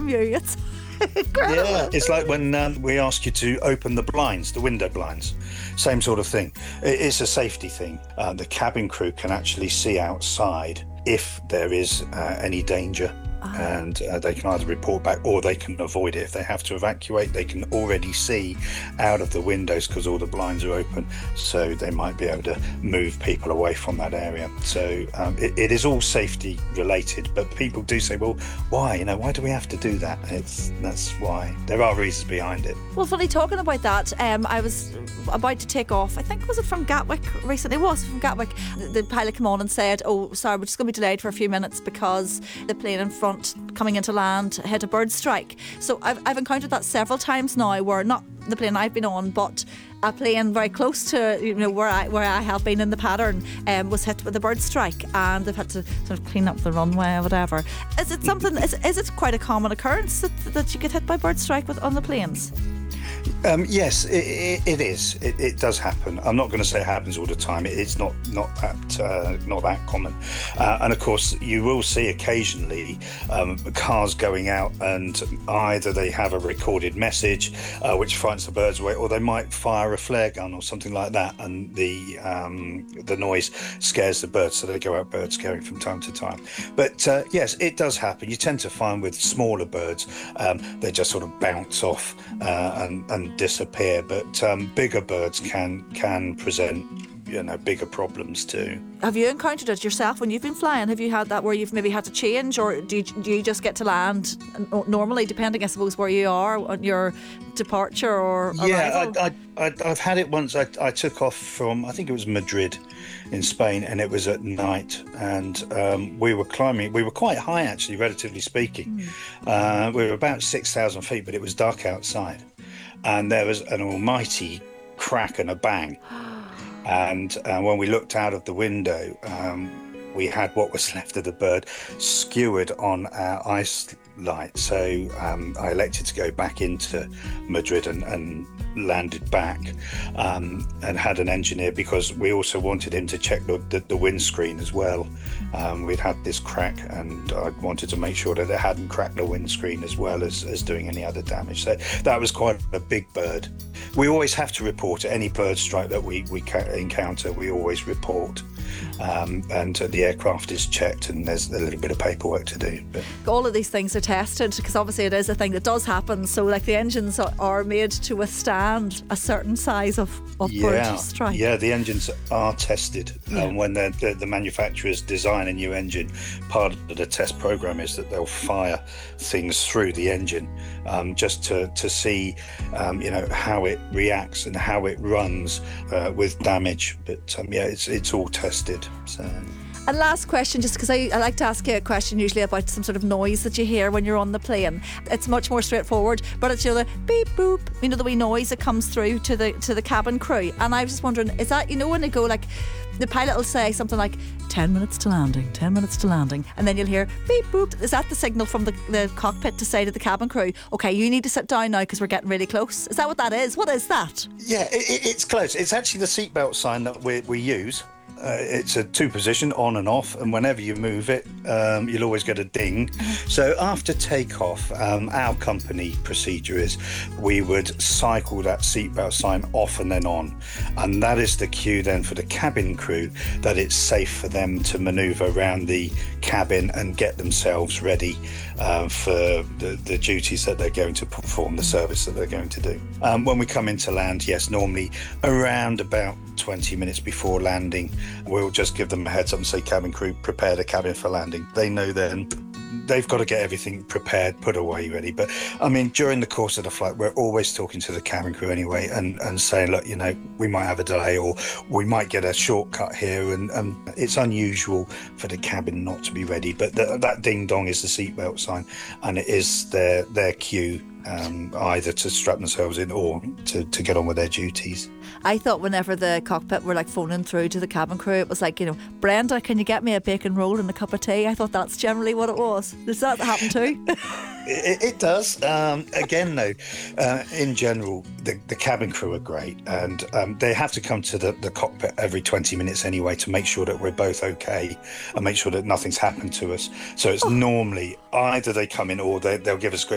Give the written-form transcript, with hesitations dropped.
from you. It's incredible. Yeah, it's like when we ask you to open the blinds, the window blinds. Same sort of thing. It's a safety thing. The cabin crew can actually see outside if there is any danger. And they can either report back or they can avoid it. If they have to evacuate, they can already see out of the windows because all the blinds are open. So they might be able to move people away from that area. So it is all safety related. But people do say, well, why? Why do we have to do that? That's why. There are reasons behind it. Well, funny, talking about that, I was about to take off. I think, was it from Gatwick recently? It was from Gatwick. The pilot came on and said, oh, sorry, we're just going to be delayed for a few minutes because the plane in front coming into land hit a bird strike. So I've encountered that several times now, where not the plane I've been on, but a plane very close to where I have been in the pattern was hit with a bird strike, and they've had to sort of clean up the runway or whatever. Is it something? is it quite a common occurrence that you get hit by bird strike on the planes? Yes, it is. It does happen. I'm not going to say it happens all the time. It's not that common. And of course, you will see occasionally cars going out, and either they have a recorded message which frightens the birds away, or they might fire a flare gun or something like that, and the noise scares the birds, so they go out bird scaring from time to time. But yes, it does happen. You tend to find with smaller birds, they just sort of bounce off and disappear, but bigger birds can present bigger problems too. Have you encountered it yourself when you've been flying? Have you had that where you've maybe had to change, or do you just get to land normally, depending I suppose where you are on your departure or arrival? Yeah, I've had it once. I took off from, I think it was Madrid in Spain, and it was at night, and we were climbing. We were quite high actually, relatively speaking. We were about 6,000 feet, but it was dark outside, and there was an almighty crack and a bang. And when we looked out of the window, we had what was left of the bird skewered on our ice light. So I elected to go back into Madrid and landed back and had an engineer, because we also wanted him to check the windscreen as well. We'd had this crack, and I wanted to make sure that it hadn't cracked the windscreen as well as doing any other damage. So that was quite a big bird. We always have to report any bird strike that we encounter. We always report, and the aircraft is checked, and there's a little bit of paperwork to do. But all of these things are tested, because obviously it is a thing that does happen. So like the engines are made to withstand a certain size of bird strike. Yeah, the engines are tested. When the manufacturers design a new engine, part of the test program is that they'll fire things through the engine just to see how it reacts and how it runs with damage. But it's all tested. So. And last question, just because I like to ask you a question usually about some sort of noise that you hear when you're on the plane. It's much more straightforward, but it's the beep boop, the wee noise that comes through to the cabin crew. And I was just wondering, is that, when they go like, the pilot will say something like 10 minutes to landing, 10 minutes to landing, and then you'll hear beep boop. Is that the signal from the cockpit to say to the cabin crew, okay, you need to sit down now because we're getting really close? Is that what that is? What is that? Yeah, it's close. It's actually the seatbelt sign that we use. It's a two-position, on and off, and whenever you move it, you'll always get a ding. So after takeoff, our company procedure is we would cycle that seatbelt sign off and then on, and that is the cue then for the cabin crew that it's safe for them to manoeuvre around the cabin and get themselves ready for the duties that they're going to perform, the service that they're going to do. When we come into land, yes, normally around about 20 minutes before landing, we'll just give them a heads up and say, cabin crew, prepare the cabin for landing. They know then they've got to get everything prepared, put away, ready. But during the course of the flight, we're always talking to the cabin crew anyway and saying, look, we might have a delay, or we might get a shortcut here, and it's unusual for the cabin not to be ready. But that ding dong is the seatbelt sign, and it is their cue, either to strap themselves in or to get on with their duties. I thought whenever the cockpit were like phoning through to the cabin crew, it was like, Brenda, can you get me a bacon roll and a cup of tea? I thought that's generally what it was. Does that happen too? It does. Again, though, in general, the cabin crew are great, and they have to come to the cockpit every 20 minutes anyway to make sure that we're both okay and make sure that nothing's happened to us. So it's normally either they come in or they'll give us